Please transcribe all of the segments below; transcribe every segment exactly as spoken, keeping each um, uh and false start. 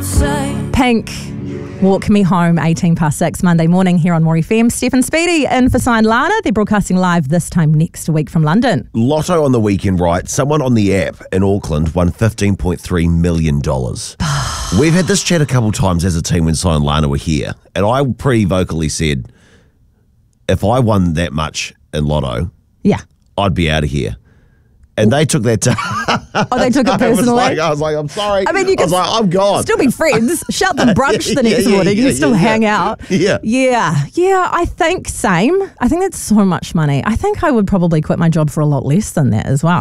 Pink, Walk Me Home, eighteen past six, Monday morning here on More F M. Steph and Speedy in for Sign Lana. They're broadcasting live this time next week from London. Lotto on the weekend, right? Someone on the app in Auckland won fifteen point three million dollars. We've had this chat a couple times as a team when Sign Lana were here, and I pretty vocally said, if I won that much in Lotto, Yeah. I'd be out of here. And they took that to Oh, they took it I was, personally? like, I was like, I'm sorry. I mean, you I can was like, I'm gone. still be friends. Shout them brunch the Yeah, next yeah, morning. You yeah, can still yeah, hang yeah. out. Yeah. Yeah. Yeah, I think same. I think that's so much money. I think I would probably quit my job for a lot less than that as well.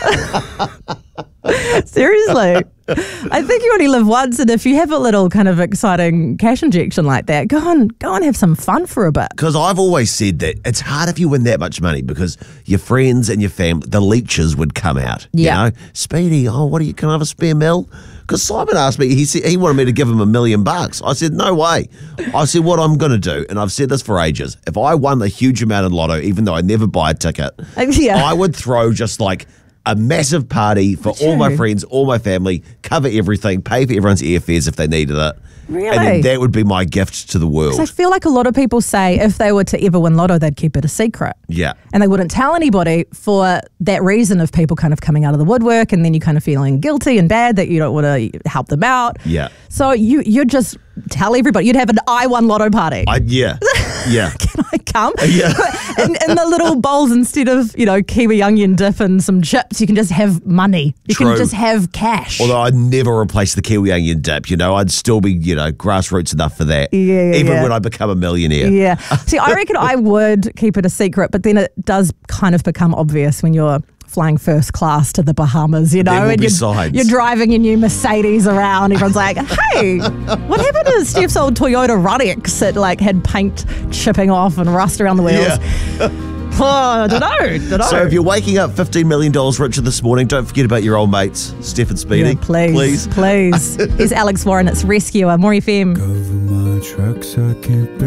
Seriously. I think you only live once, and if you have a little kind of exciting cash injection like that, go on, go and have some fun for a bit. Because I've always said that it's hard if you win that much money because your friends and your family, the leeches would come out. Yeah. You know, Speedy, oh, what do you, can I have a spare mil? Because Simon asked me, he said he wanted me to give him a million bucks. I said, no way. I said, what I'm going to do, and I've said this for ages, if I won a huge amount in Lotto, even though I never buy a ticket, Yeah. I would throw just like a massive party for Would all my you? friends, all my family, cover everything, pay for everyone's airfares if they needed it. Really? And then that would be my gift to the world. 'Cause I feel like a lot of people say if they were to ever win Lotto, they'd keep it a secret. Yeah. And they wouldn't tell anybody for that reason of people kind of coming out of the woodwork and then you kind of feeling guilty and bad that you don't want to help them out. Yeah. So you you just tell everybody. You'd have an I won Lotto party. I, yeah. Yeah. Can I come? Yeah. in, in the little bowls, instead of, you know, kiwi onion dip and some chips, you can just have money. You True. can just have cash. Although I'd never replace the kiwi onion dip, you know, I'd still be, you know, grassroots enough for that. Yeah, yeah, Even yeah. when I become a millionaire. Yeah. See, I reckon I would keep it a secret, but then it does kind of become obvious when you're flying first class to the Bahamas, you know, There will and be you're, signs. you're driving your new Mercedes around. Everyone's like, hey, what happened to Steph's old Toyota Runnix that like had paint chipping off and rust around the wheels? Yeah. Oh, I don't know. Don't know. So if you're waking up fifteen million dollars richer this morning, don't forget about your old mates, Steph and Speedy. Yeah, please, Please. please. Here's Alex Warren. It's Rescuer, More F M. Cover my tracks, I can't